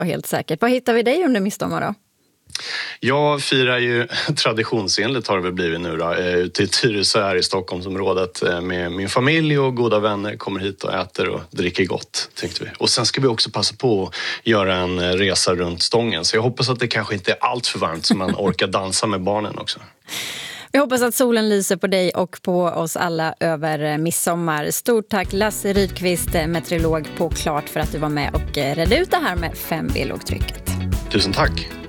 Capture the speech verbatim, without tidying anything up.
och helt säkert. Vad hittar vi dig under midsommar då? Jag firar ju traditionsenligt har det väl blivit nu då, ute i Tyresö här i Stockholmsområdet med min familj och goda vänner, kommer hit och äter och dricker gott, tänkte vi. Och sen ska vi också passa på att göra en resa runt Stången, så jag hoppas att det kanske inte är allt för varmt så man orkar dansa med barnen också. Vi hoppas att solen lyser på dig och på oss alla över midsommar. Stort tack Lasse Rydqvist, meteorolog på Klart, för att du var med och redde ut det här med fem B-lågtrycket. Tusen tack!